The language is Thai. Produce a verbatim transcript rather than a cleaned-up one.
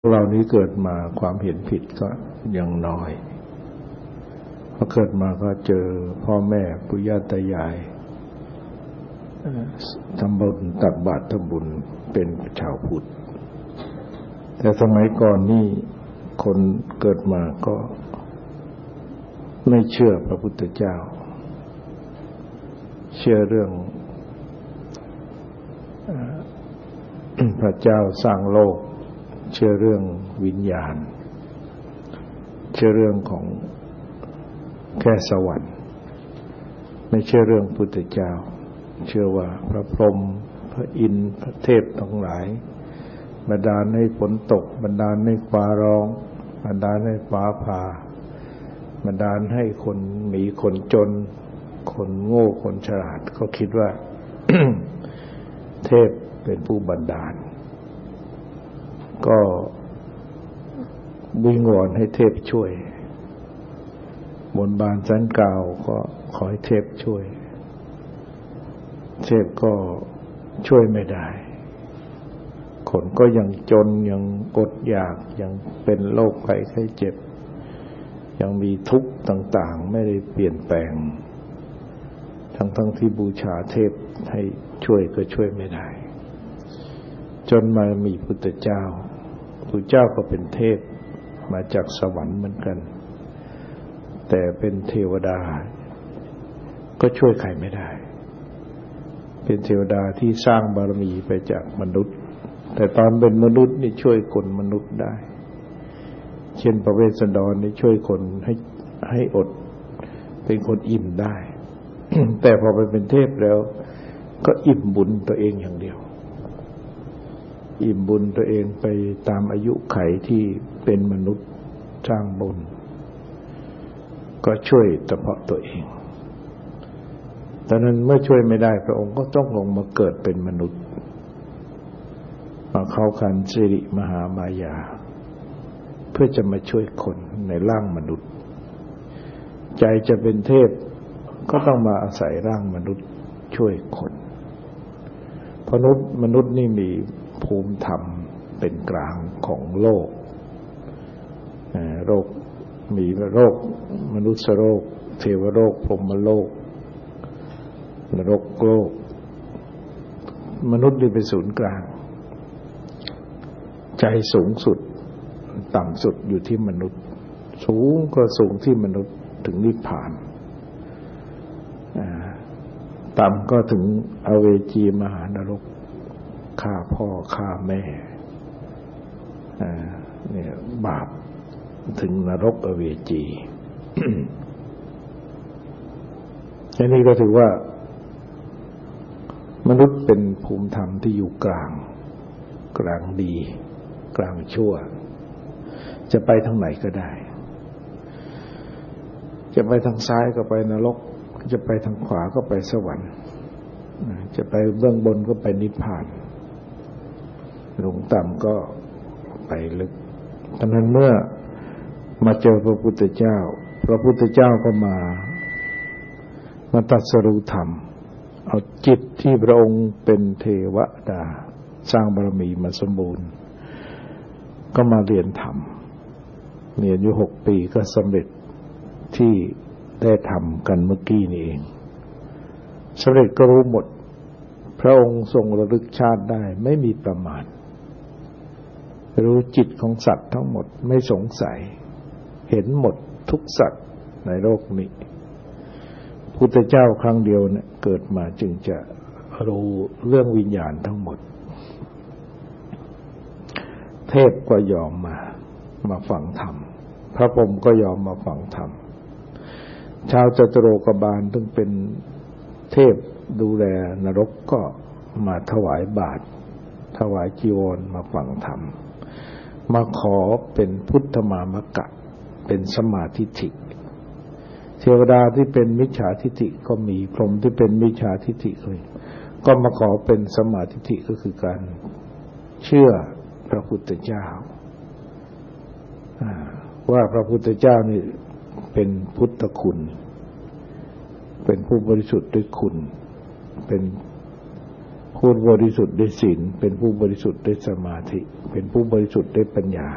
เรานี้เกิดมาความเห็นผิดก็ยังน้อยพอเกิดมาก็เจอพ่อแม่ปู่ย่าตายายทำบุญตักบาตรทำบุญเป็นชาวพุทธแต่สมัยก่อนนี่คนเกิดมาก็ไม่เชื่อพระพุทธเจ้าเชื่อเรื่องพระเจ้าสร้างโลกเชื่อเรื่องวิญญาณเชื่อเรื่องของแค่สวรรค์ไม่เชื่อเรื่องพุทธเจ้าเชื่อว่าพระพรหมพระอินทร์พระเทพทั้งหลายบันดาลให้ฝนตกบันดาลให้ฟ้าร้องบันดาลให้ฟ้าผ่าบันดาลให้คนมีคนจนคนโง่คนฉลาดก็คิดว่า เทพเป็นผู้บันดาลก็วิงวอนให้เทพช่วยบนบานสันกล่าวก็ขอให้เทพช่วยเทพก็ช่วยไม่ได้คนก็ยังจนยังอดอยากยังเป็นโรคภัยไข้เจ็บยังมีทุกข์ต่างๆไม่ได้เปลี่ยนแปลงทั้งๆที่บูชาเทพให้ช่วยก็ช่วยไม่ได้จนมามีพุทธเจ้าพุทธเจ้าก็เป็นเทพมาจากสวรรค์เหมือนกันแต่เป็นเทวดาก็ช่วยใครไม่ได้เป็นเทวดาที่สร้างบารมีไปจากมนุษย์แต่ตอนเป็นมนุษย์นี่ช่วยคนมนุษย์ได้เช่นพระเวสสันดรนี่ช่วยคนให้ให้อดเป็นคนอิ่มได้ แต่พอไปเป็นเทพแล้วก็อิ่มบุญตัวเองอย่างเดียวอิ่มบุญตัวเองไปตามอายุไขที่เป็นมนุษย์สร้างบุญก็ช่วยเฉพาะตัวเองดังนั้นเมื่อช่วยไม่ได้พระองค์ก็ต้องลงมาเกิดเป็นมนุษย์มาเข้าคันสิริมหามายาเพื่อจะมาช่วยคนในร่างมนุษย์ใจจะเป็นเทพก็ต้องมาอาศัยร่างมนุษย์ช่วยคนมนุษย์มนุษย์นี่มีภูมิธรรมเป็นกลางของโลกโรคมีโรคมนุษย์โรคเทวโรคพรหมโลกนรกโลกมนุษย์นี่เป็นศูนย์กลางใจสูงสุดต่ำสุดอยู่ที่มนุษย์สูงก็สูงที่มนุษย์ถึงนิพพานต่ำก็ถึงอเวจีมหานรกฆ่าพ่อฆ่าแม่เนี่ยบาปถึงนรกอเวจี อันนี้ก็ถือว่ามนุษย์เป็นภูมิธรรมที่อยู่กลางกลางดีกลางชั่วจะไปทางไหนก็ได้จะไปทางซ้ายก็ไปนรกจะไปทางขวาก็ไปสวรรค์จะไปเบื้องบนก็ไปนิพพานลงต่ำก็ไปลึกดังนั้นเมื่อมาเจอพระพุทธเจ้าพระพุทธเจ้าก็มามาตรัสรู้ธรรมเอาจิตที่พระองค์เป็นเทวดาสร้างบารมีมาสมบูรณ์ก็มาเรียนธรรมเรียนอยู่หกปีก็สำเร็จที่ได้ทำกันเมื่อกี้นี่เองสำเร็จก็รู้หมดพระองค์ทรงระลึกชาติได้ไม่มีประมาทรู้จิตของสัตว์ทั้งหมดไม่สงสัยเห็นหมดทุกสัตว์ในโลกนี้พุทธเจ้าครั้งเดียวเนี่ยเกิดมาจึงจะรู้เรื่องวิญญาณทั้งหมดเทพก็ยอมมามาฟังธรรมพระพรหมก็ยอมมาฟังธรรมชาวจตุโลกบาลซึ่งเป็นเทพดูแลนรกก็มาถวายบาตรถวายจีวรมาฟังธรรมมาขอเป็นพุทธมามกะเป็นสมาธิิเทวดาที่เป็นมิจฉาทิฏฐิก็มีพรหมที่เป็นมิจฉาทิฏฐิก็มีก็มาขอเป็นสมาธิิก็คือการเชื่อพระพุทธเจ้าว่าพระพุทธเจ้านี่เป็นพุทธคุณเป็นผู้บริสุทธิ์ด้วยคุณเป็นผู้บริสุทธิ์ด้วยศีลเป็นผู้บริสุทธิ์ด้วยสมาธิเป็นผู้บริสุทธิ์ด้วยปัญญา